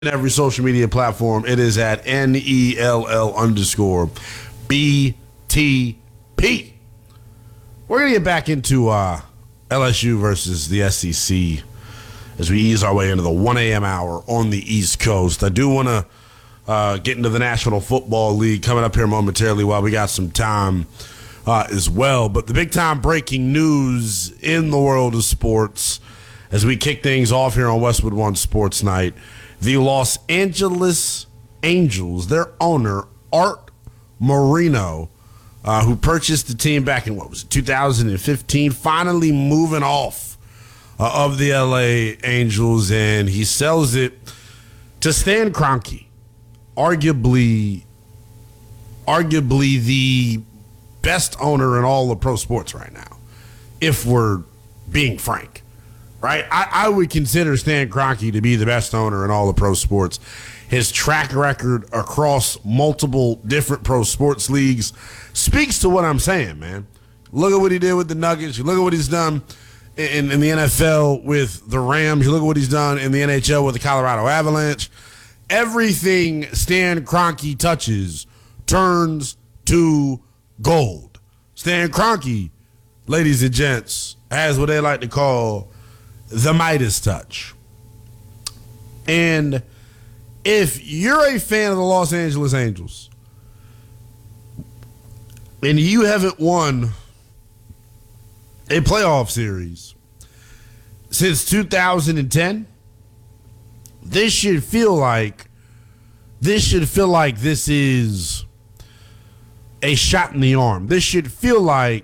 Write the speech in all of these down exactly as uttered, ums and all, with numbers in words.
every social media platform. It is at N E L L underscore B T P. We're going to get back into uh, L S U versus the S E C as we ease our way into the one a.m. hour on the East Coast. I do want to uh, get into the National Football League coming up here momentarily while we got some time uh, as well. But the big time breaking news in the world of sports as we kick things off here on Westwood One Sports Night. The Los Angeles Angels, their owner, Art Moreno, uh, who purchased the team back in, what was it, two thousand fifteen, finally moving off uh, of the L A Angels, and he sells it to Stan Kroenke, arguably, arguably the best owner in all of pro sports right now, if we're being frank. Right, I, I would consider Stan Kroenke to be the best owner in all of pro sports. His track record across multiple different pro sports leagues speaks to what I'm saying, man. Look at what he did with the Nuggets. You look at what he's done in, in the N F L with the Rams. You look at what he's done in the N H L with the Colorado Avalanche. Everything Stan Kroenke touches turns to gold. Stan Kroenke, ladies and gents, has what they like to call the Midas touch. And if you're a fan of the Los Angeles Angels and you haven't won a playoff series since two thousand ten, this should feel like this should feel like this is a shot in the arm. This should feel like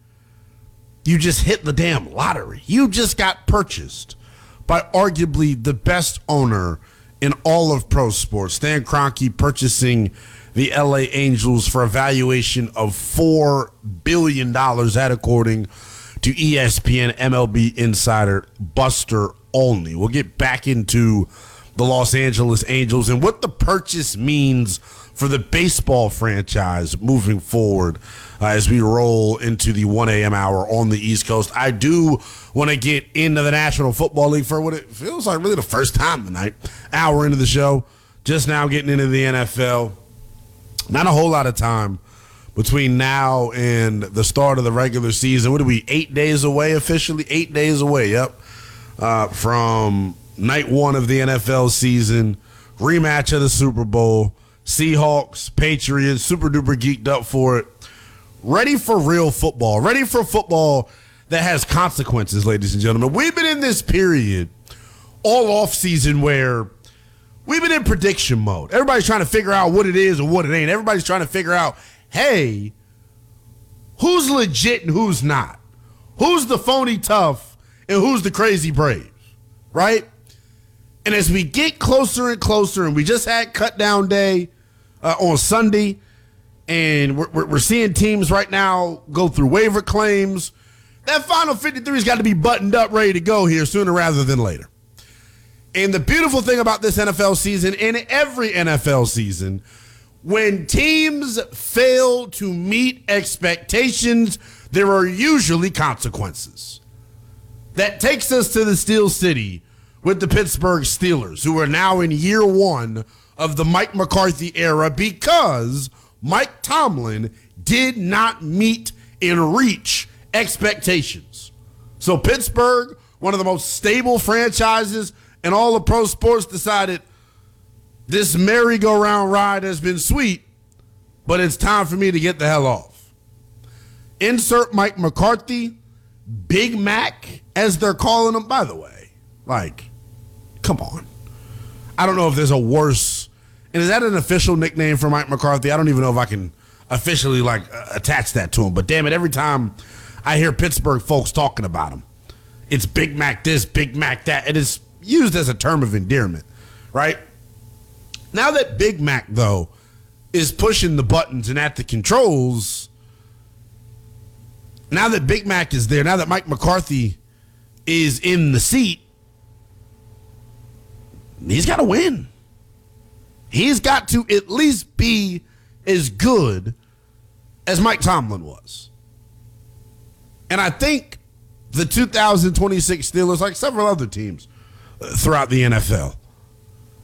you just hit the damn lottery. You just got purchased by arguably the best owner in all of pro sports. Stan Kroenke purchasing the L A Angels for a valuation of four billion dollars, that according to E S P N M L B insider Buster Olney. We'll get back into the Los Angeles Angels and what the purchase means for the baseball franchise moving forward uh, as we roll into the one a.m. hour on the East Coast. I do want to get into the National Football League for what it feels like really the first time tonight. Hour into the show, just now getting into the N F L. Not a whole lot of time between now and the start of the regular season. What are we, eight days away officially? Eight days away, yep, uh, from night one of the N F L season, rematch of the Super Bowl. Seahawks, Patriots, super duper geeked up for it. Ready for real football. Ready for football that has consequences, ladies and gentlemen. We've been in this period all off season where we've been in prediction mode. Everybody's trying to figure out what it is and what it ain't. Everybody's trying to figure out, hey, who's legit and who's not? Who's the phony tough and who's the crazy brave, right? And as we get closer and closer, and we just had cut down day uh, on Sunday, and we're, we're seeing teams right now go through waiver claims, that final fifty-three's got to be buttoned up, ready to go here sooner rather than later. And the beautiful thing about this N F L season, and every N F L season, when teams fail to meet expectations, there are usually consequences. That takes us to the Steel City with the Pittsburgh Steelers, who are now in year one of the Mike McCarthy era because Mike Tomlin did not meet and reach expectations. So Pittsburgh, one of the most stable franchises in all of pro sports, decided this merry-go-round ride has been sweet, but it's time for me to get the hell off. Insert Mike McCarthy, Big Mac, as they're calling him, by the way. Like, come on. I don't know if there's a worse, and is that an official nickname for Mike McCarthy? I don't even know if I can officially, like, uh, attach that to him. But damn it, every time I hear Pittsburgh folks talking about him, it's Big Mac this, Big Mac that. It is used as a term of endearment, right? Now that Big Mac, though, is pushing the buttons and at the controls, now that Big Mac is there, now that Mike McCarthy is in the seat, he's got to win. He's got to at least be as good as Mike Tomlin was. And I think the two thousand twenty-six Steelers, like several other teams throughout the N F L,